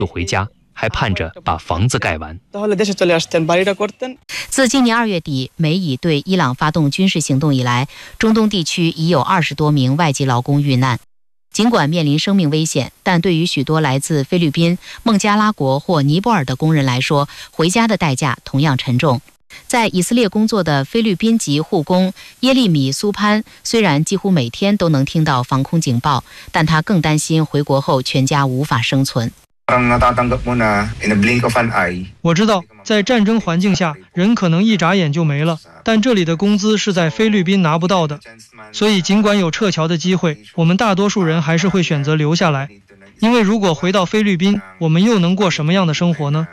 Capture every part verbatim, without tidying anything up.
就回家，还盼着把房子盖完。 自今年二月底美以对伊朗发动军事行动以来，中东地区已有二十多名外籍劳工遇难。尽管面临生命危险，但对于许多来自菲律宾、孟加拉国或尼泊尔的工人来说，回家的代价同样沉重。在以色列工作的菲律宾籍护工耶利米·苏潘，虽然几乎每天都能听到防空警报，但他更担心回国后全家无法生存。 我知道，在战争环境下，人可能一眨眼就没了，但这里的工资是在菲律宾拿不到的，所以尽管有撤侨的机会，我们大多数人还是会选择留下来，因为如果回到菲律宾，我们又能过什么样的生活呢？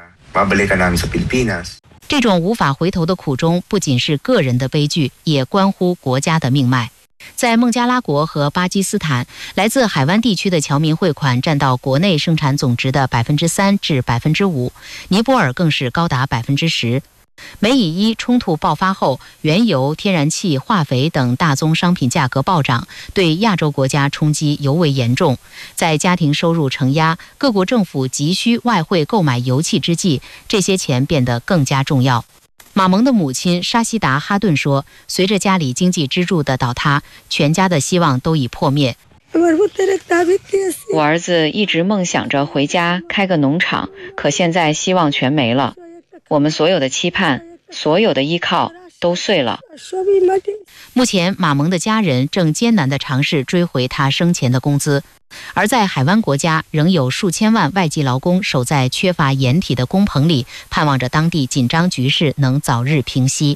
这种无法回头的苦衷，不仅是个人的悲剧，也关乎国家的命脉。在孟加拉国和巴基斯坦，来自海湾地区的侨民汇款占到国内生产总值的百分之三至百分之五，尼泊尔更是高达百分之十。美以伊冲突爆发后，原油、天然气、化肥等大宗商品价格暴涨，对亚洲国家冲击尤为严重。在家庭收入承压、各国政府急需外汇购买油气之际，这些钱变得更加重要。马蒙的母亲沙希达·哈顿说，随着家里经济支柱的倒塌，全家的希望都已破灭。 我儿子一直梦想着回家开个农场，可现在希望全没了。我们所有的期盼，所有的依靠都碎了。 目前马蒙的家人正艰难地尝试追回他生前的工资，而在海湾国家仍有数千万外籍劳工守在缺乏掩体的工棚里，盼望着当地紧张局势能早日平息。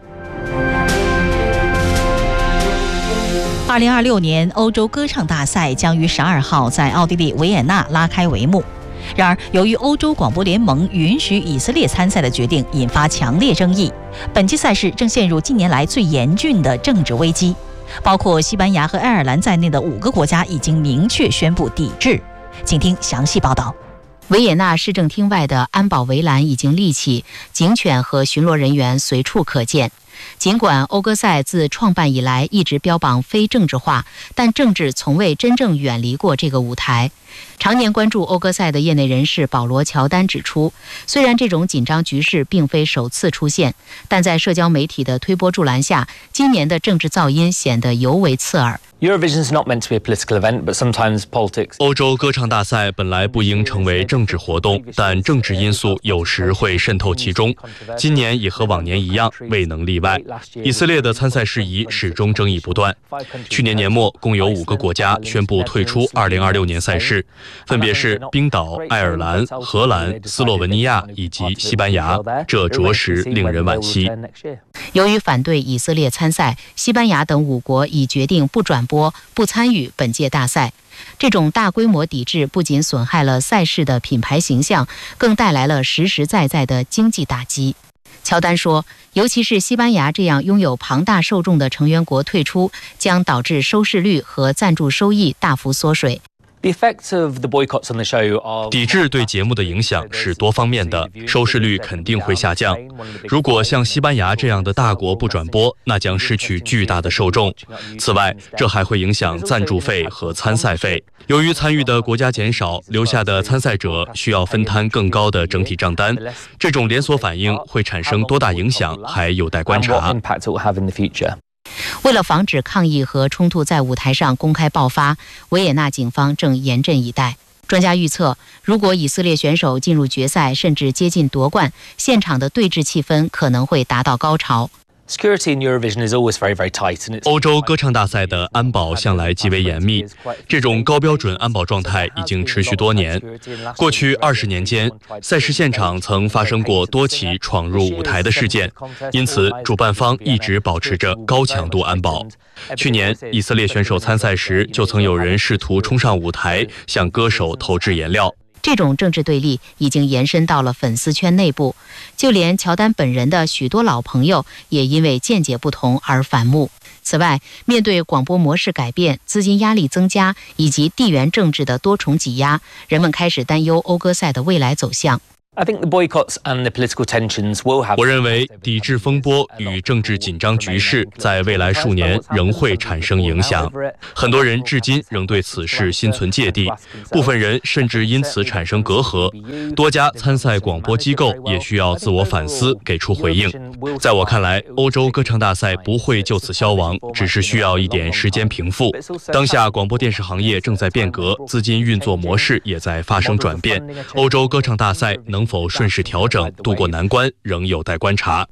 二零二六年欧洲歌唱大赛将于十二号在奥地利维也纳拉开帷幕。然而，由于欧洲广播联盟允许以色列参赛的决定引发强烈争议，本届赛事正陷入近年来最严峻的政治危机。包括西班牙和爱尔兰在内的五个国家已经明确宣布抵制。请听详细报道。 维也纳市政厅外的安保围栏已经立起，警犬和巡逻人员随处可见。尽管欧歌赛自创办以来一直标榜非政治化，但政治从未真正远离过这个舞台。常年关注欧歌赛的业内人士保罗·乔丹指出，虽然这种紧张局势并非首次出现，但在社交媒体的推波助澜下，今年的政治噪音显得尤为刺耳。 欧洲歌唱大赛本来不应成为政治活动，但政治因素有时会渗透其中。今年也和往年一样，未能例外。以色列的参赛事宜始终争议不断。去年年末，共有五个国家宣布退出二零二六年赛事，分别是冰岛、爱尔兰、荷兰、斯洛文尼亚以及西班牙，这着实令人惋惜。 由于反对以色列参赛，西班牙等五国已决定不转播、不参与本届大赛。这种大规模抵制不仅损害了赛事的品牌形象，更带来了实实在在的经济打击。乔丹说，尤其是西班牙这样拥有庞大受众的成员国退出，将导致收视率和赞助收益大幅缩水。 抵制对节目的影响是多方面的，收视率肯定会下降。如果像西班牙这样的大国不转播，那将失去巨大的受众。此外，这还会影响赞助费和参赛费。由于参与的国家减少，留下的参赛者需要分摊更高的整体账单。这种连锁反应会产生多大影响，还有待观察。 为了防止抗议和冲突在舞台上公开爆发，维也纳警方正严阵以待。专家预测，如果以色列选手进入决赛，甚至接近夺冠，现场的对峙气氛可能会达到高潮。 欧洲歌唱大赛的安保向来极为严密，这种高标准安保状态已经持续多年。过去二十年间，赛事现场曾发生过多起闯入舞台的事件，因此主办方一直保持着高强度安保。去年，以色列选手参赛时，就曾有人试图冲上舞台，向歌手投掷颜料。 这种政治对立已经延伸到了粉丝圈内部，就连乔丹本人的许多老朋友也因为见解不同而反目。此外，面对广播模式改变、资金压力增加以及地缘政治的多重挤压，人们开始担忧欧歌赛的未来走向。 我认为抵制风波与政治紧张局势在未来数年仍会产生影响，很多人至今仍对此事心存芥蒂，部分人甚至因此产生隔阂。多家参赛广播机构也需要自我反思，给出回应。在我看来，欧洲歌唱大赛不会就此消亡，只是需要一点时间平复。当下广播电视行业正在变革，资金运作模式也在发生转变，欧洲歌唱大赛能否顺势调整渡过难关，仍有待观察。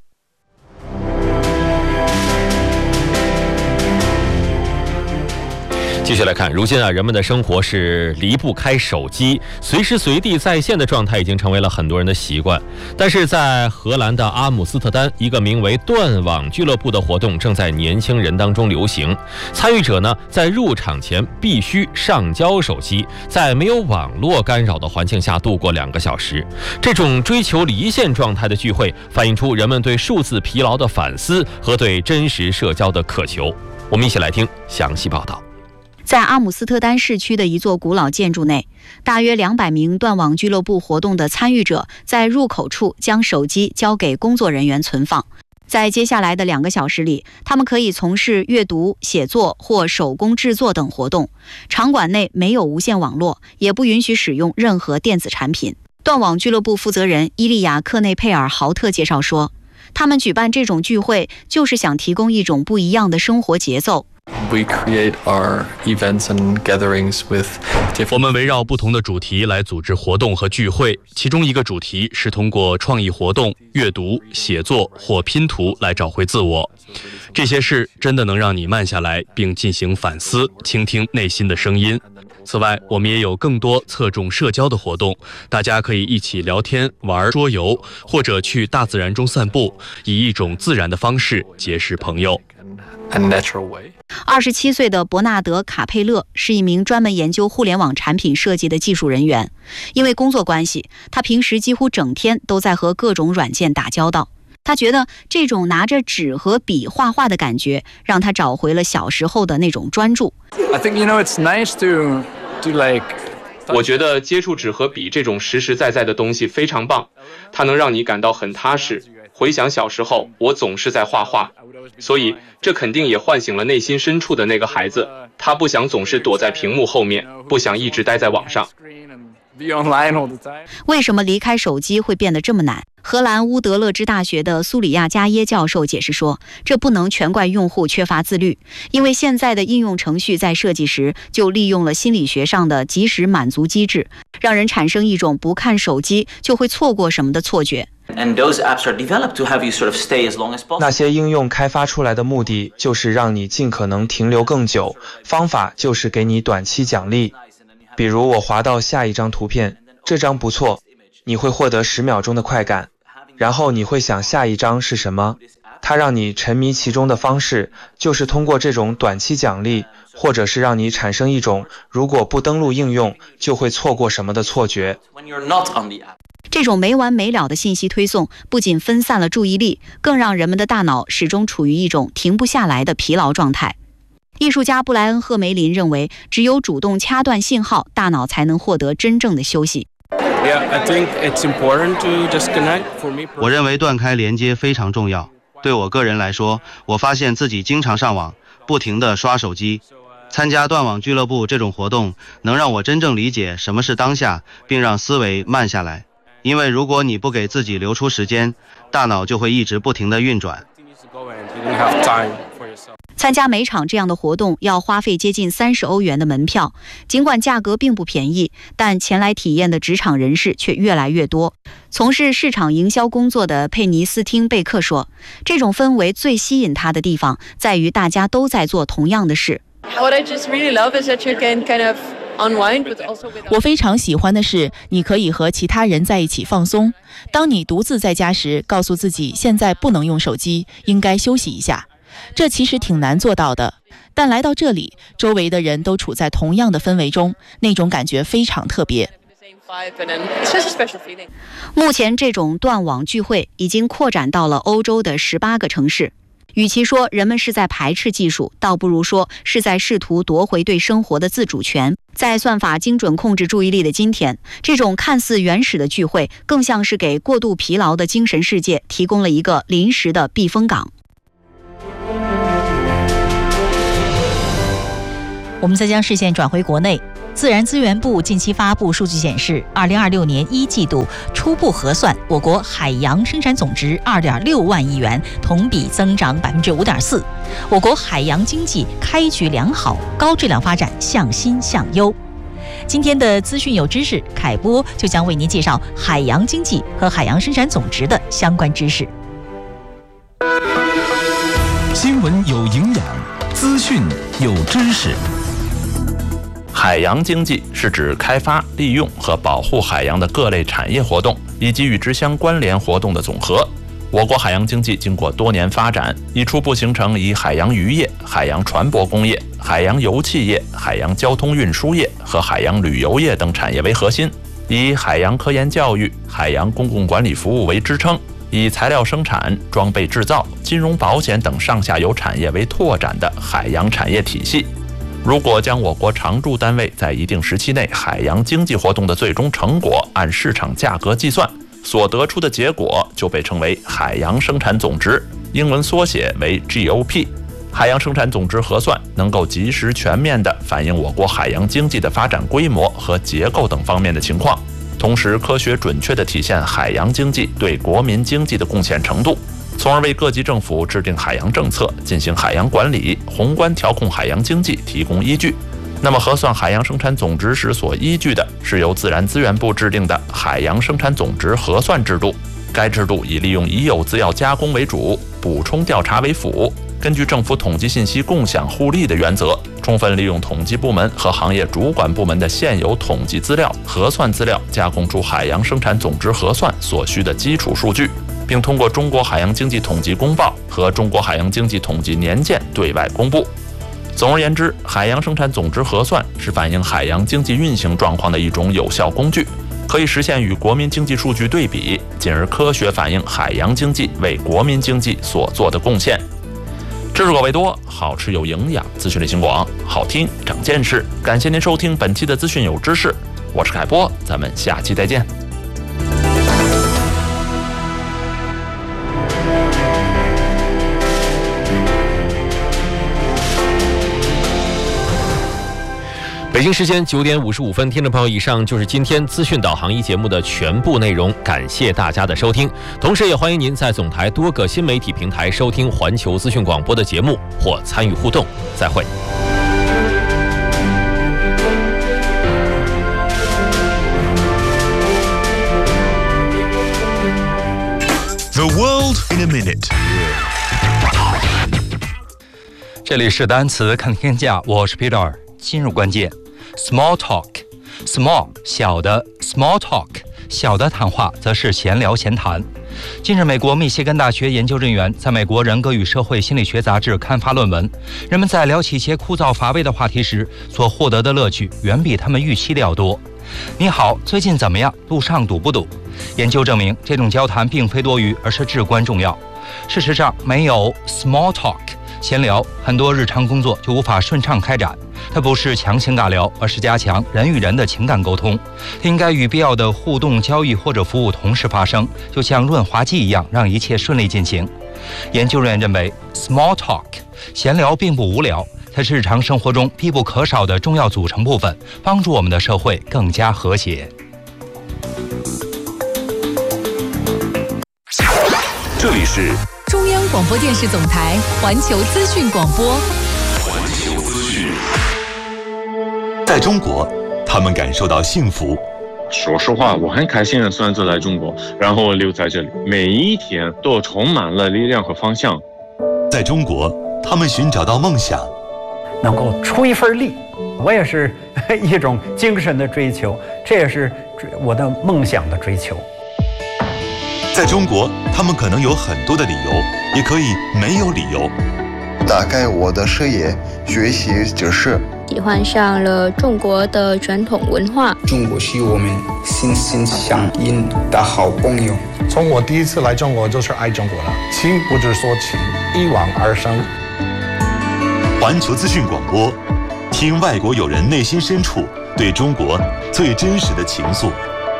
继续来看，如今啊，人们的生活是离不开手机，随时随地在线的状态已经成为了很多人的习惯。但是在荷兰的阿姆斯特丹，一个名为断网俱乐部的活动正在年轻人当中流行。参与者呢，在入场前必须上交手机，在没有网络干扰的环境下度过两个小时。这种追求离线状态的聚会，反映出人们对数字疲劳的反思和对真实社交的渴求。我们一起来听详细报道。 在阿姆斯特丹市区的一座古老建筑内，大约两百名断网俱乐部活动的参与者在入口处将手机交给工作人员存放。在接下来的两个小时里，他们可以从事阅读、写作或手工制作等活动。场馆内没有无线网络，也不允许使用任何电子产品。断网俱乐部负责人伊利亚·克内佩尔豪特介绍说，他们举办这种聚会就是想提供一种不一样的生活节奏。 We create our events and gatherings with different... 我们围绕不同的主题来组织活动和聚会，其中一个主题是通过创意活动、阅读、写作或拼图来找回自我。这些事真的能让你慢下来，并进行反思，倾听内心的声音。此外，我们也有更多侧重社交的活动，大家可以一起聊天、玩桌游，或者去大自然中散步，以一种自然的方式结识朋友。 二十七岁的伯纳德·卡佩勒是一名专门研究互联网产品设计的技术人员。因为工作关系，他平时几乎整天都在和各种软件打交道。他觉得这种拿着纸和笔画画的感觉，让他找回了小时候的那种专注。 I think, you know, it's nice to, to like... 我觉得接触纸和笔这种实实在在的东西非常棒，它能让你感到很踏实。回想小时候，我总是在画画，所以这肯定也唤醒了内心深处的那个孩子。他不想总是躲在屏幕后面，不想一直待在网上。 为什么离开手机会变得这么难？荷兰乌德勒支大学的苏里亚加耶教授解释说，这不能全怪用户缺乏自律，因为现在的应用程序在设计时就利用了心理学上的即时满足机制，让人产生一种不看手机就会错过什么的错觉。 那些应用开发出来的目的就是让你尽可能停留更久，方法就是给你短期奖励。比如我滑到下一张图片，这张不错，你会获得十秒钟的快感，然后你会想下一张是什么。它让你沉迷其中的方式就是通过这种短期奖励，或者是让你产生一种如果不登录应用就会错过什么的错觉。 这种没完没了的信息推送不仅分散了注意力，更让人们的大脑始终处于一种停不下来的疲劳状态。艺术家布莱恩·赫梅林认为，只有主动掐断信号，大脑才能获得真正的休息。 我认为断开连接非常重要。对我个人来说，我发现自己经常上网，不停地刷手机。参加断网俱乐部这种活动，能让我真正理解什么是当下，并让思维慢下来。因为如果你不给自己留出时间，大脑就会一直不停地运转。 参加每场这样的活动要花费接近三十欧元的门票，尽管价格并不便宜，但前来体验的职场人士却越来越多。从事市场营销工作的佩尼斯汀贝克说，这种氛围最吸引他的地方在于大家都在做同样的事。 我非常喜欢的是，你可以和其他人在一起放松。当你独自在家时，告诉自己现在不能用手机，应该休息一下。这其实挺难做到的，但来到这里，周围的人都处在同样的氛围中，那种感觉非常特别。 目前这种断网聚会已经扩展到了欧洲的十八个城市。与其说人们是在排斥技术，倒不如说是在试图夺回对生活的自主权。 在算法精准控制注意力的今天，这种看似原始的聚会，更像是给过度疲劳的精神世界提供了一个临时的避风港。 我们再将视线转回国内。自然资源部近期发布数据显示，二零二六年一季度初步核算，我国海洋生产总值二点六万亿元，同比增长百分之五点四。我国海洋经济开局良好，高质量发展向新向优。今天的资讯有知识，凯波就将为您介绍海洋经济和海洋生产总值的相关知识。 新闻有营养，资讯有知识。 海洋经济是指开发、利用和保护海洋的各类产业活动以及与之相关联活动的总和。我国海洋经济经过多年发展，已初步形成以海洋渔业、海洋船舶工业、海洋油气业、海洋交通运输业和海洋旅游业等产业为核心，以海洋科研教育、海洋公共管理服务为支撑，以材料生产、装备制造、金融保险等上下游产业为拓展的海洋产业体系。如果将我国常驻单位在一定时期内海洋经济活动的最终成果按市场价格计算，所得出的结果就被称为海洋生产总值，英文缩写为 G O P。 海洋生产总值核算能够及时全面地反映我国海洋经济的发展规模和结构等方面的情况，同时科学准确地体现海洋经济对国民经济的贡献程度，从而为各级政府制定海洋政策、进行海洋管理、宏观调控海洋经济提供依据。那么核算海洋生产总值时所依据的是由自然资源部制定的海洋生产总值核算制度，该制度以利用已有资料加工为主，补充调查为辅，根据政府统计信息共享互利的原则，充分利用统计部门和行业主管部门的现有统计资料、核算资料，加工出海洋生产总值核算所需的基础数据，并通过中国海洋经济统计公报和中国海洋经济统计年鉴对外公布。总而言之，海洋生产总值核算是反映海洋经济运行状况的一种有效工具，可以实现与国民经济数据对比，进而科学反映海洋经济为国民经济所做的贡献。知识口味多，好吃有营养，资讯类型广，好听长见识。感谢您收听本期的资讯有知识，我是凯波，咱们下期再见。 北京时间九点五十五分，听众朋友，以上就是今天资讯导航一节目的全部内容，感谢大家的收听。同时也欢迎您在总台多个新媒体平台收听环球资讯广播的节目或参与互动。再会。 The world in a minute。 这里是单词看天下，我是 Peter。今日关键 ：small talk。small 小的 ，small talk 小的谈话则是闲聊闲谈。近日，美国密歇根大学研究人员在美国人格与社会心理学杂志刊发论文，人们在聊起一些枯燥乏味的话题时，所获得的乐趣远比他们预期的要多。你好，最近怎么样？路上堵不堵？研究证明，这种交谈并非多余，而是至关重要。事实上，没有 small talk 闲聊，很多日常工作就无法顺畅开展。它不是强行尬聊，而是加强人与人的情感沟通。它应该与必要的互动、交易或者服务同时发生，就像润滑剂一样，让一切顺利进行。研究人员认为 ，small talk 闲聊并不无聊，它是日常生活中必不可少的重要组成部分，帮助我们的社会更加和谐。 这里是中央广播电视总台环球资讯广播。 环球资讯。在中国，他们感受到幸福。 说实话，我很开心的选择来中国，然后留在这里，每一天都充满了力量和方向。 在中国，他们寻找到梦想， 能够出一份力，我也是一种精神的追求，这也是我的梦想的追求。 在中国，他们可能有很多的理由，也可以没有理由。 打开我的视野，学习知识。 喜欢上了中国的传统文化。 中国是我们心心相印的好朋友。 从我第一次来中国就是爱中国了，情不知所起，一往而深。 环球资讯广播，听外国友人内心深处对中国最真实的情愫。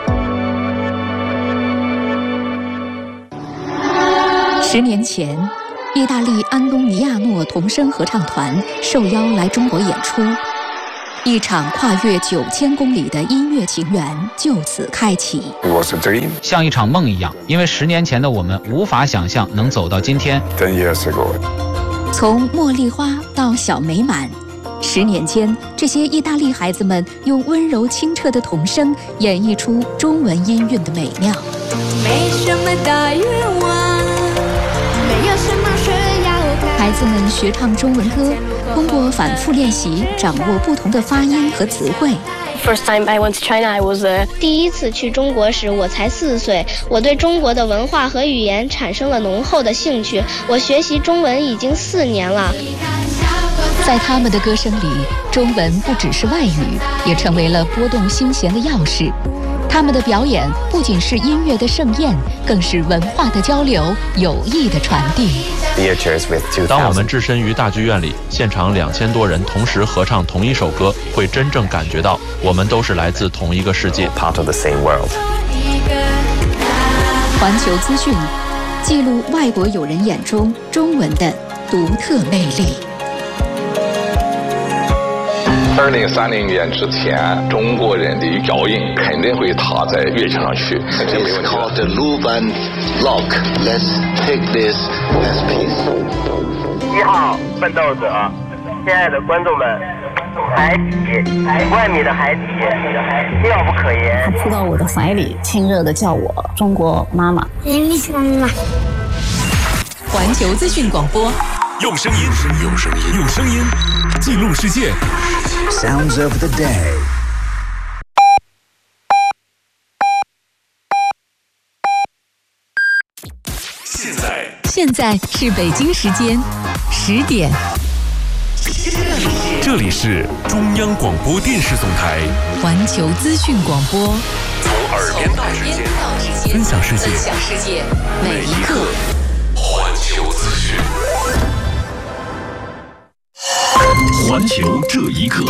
十年前，意大利安东尼亚诺童声合唱团受邀来中国演出，一场跨越九千公里的音乐情缘就此开启。 像一场梦一样，因为十年前的我们无法想象能走到今天。 从茉莉花到小美满，十年间，这些意大利孩子们用温柔清澈的童声演绎出中文音韵的美妙。 没什么大愿望，没有什么需要改。 孩子们学唱中文歌，通过反复练习，掌握不同的发音和词汇。 First time I went to China, I was a... 第一次去中国时，我才四岁。我对中国的文化和语言产生了浓厚的兴趣。我学习中文已经四年了。 在他们的歌声里，中文不只是外语，也成为了拨动心弦的钥匙。他们的表演不仅是音乐的盛宴，更是文化的交流、友谊的传递。 当我们置身于大剧院里，现场两千多人同时合唱同一首歌，会真正感觉到我们都是来自同一个世界。 Part of the same world。环球资讯，记录外国友人眼中中文的独特魅力。 二零三零年之前，中国人的脚印肯定会踏在乐器上去。 It's called the Luban Lock. Let's take this as peace. 一号奋斗者，亲爱的观众们，海底外面的海底妙不可言。 扑到我的怀里，亲热的叫我中国妈妈。 你是妈妈。 环球资讯广播， 用声音，用声音，用声音记录世界。 Sounds of the day。 现在， 现在是北京时间十点。 这里是中央广播电视总台环球资讯广播， 从耳边到指尖，分享世界， 分享世界每一刻。 环球资讯，环球这一刻。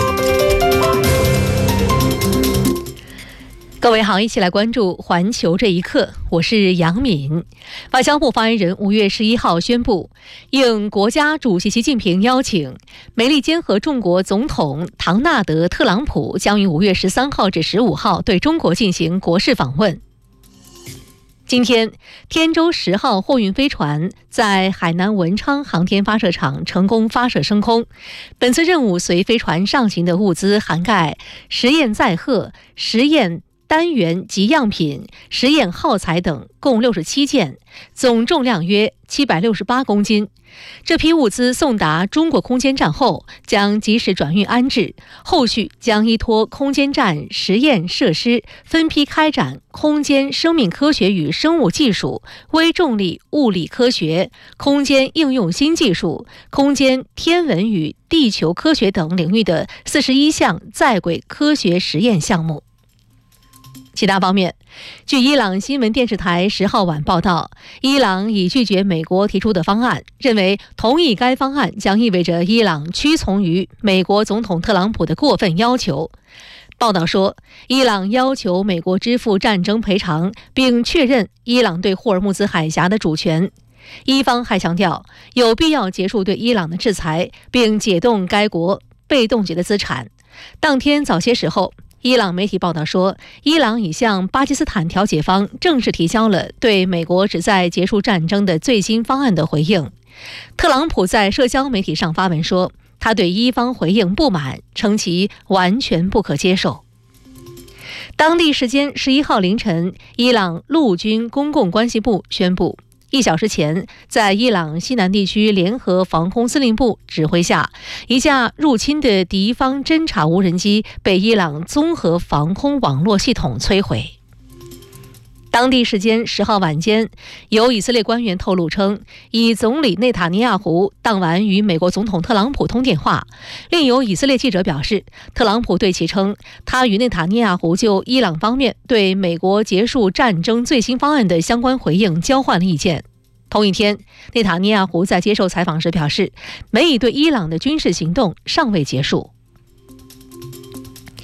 各位好，一起来关注环球这一刻，我是杨敏。外交部发言人五月十一号宣布，应国家主席习近平邀请，美利坚合众国总统唐纳德·特朗普将于五月十三号至十五号对中国进行国事访问。今天，天舟十号货运飞船在海南文昌航天发射场成功发射升空。本次任务随飞船上行的物资涵盖实验载荷、实验单元及样品、实验耗材等共六十七件，总重量约七百六十八公斤。这批物资送达中国空间站后，将及时转运安置，后续将依托空间站实验设施，分批开展空间生命科学与生物技术、微重力物理科学、空间应用新技术、空间天文与地球科学等领域的四十一项在轨科学实验项目。其他方面，据伊朗新闻电视台十号晚报道，伊朗已拒绝美国提出的方案，认为同意该方案将意味着伊朗屈从于美国总统特朗普的过分要求。报道说，伊朗要求美国支付战争赔偿，并确认伊朗对霍尔木兹海峡的主权。伊方还强调，有必要结束对伊朗的制裁，并解冻该国被冻结的资产。当天早些时候，伊朗媒体报道说，伊朗已向巴基斯坦调解方正式提交了对美国旨在结束战争的最新方案的回应。特朗普在社交媒体上发文说，他对伊方回应不满，称其完全不可接受。当地时间十一号凌晨，伊朗陆军公共关系部宣布，一小时前，在伊朗西南地区联合防空司令部指挥下，一架入侵的敌方侦察无人机被伊朗综合防空网络系统摧毁。当地时间十号晚间，有以色列官员透露称，以总理内塔尼亚胡当晚与美国总统特朗普通电话。另有以色列记者表示，特朗普对其称，他与内塔尼亚胡就伊朗方面对美国结束战争最新方案的相关回应交换了意见。同一天，内塔尼亚胡在接受采访时表示，美以对伊朗的军事行动尚未结束。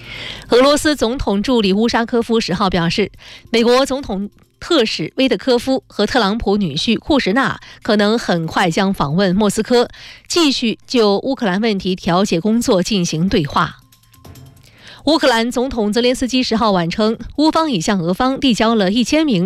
俄罗斯总统助理乌沙科夫十号表示，美国总统特使威特科夫和特朗普女婿库什纳可能很快将访问莫斯科，继续就乌克兰问题调解工作进行对话。乌克兰总统泽连斯基十号晚称，乌方已向俄方递交了一千名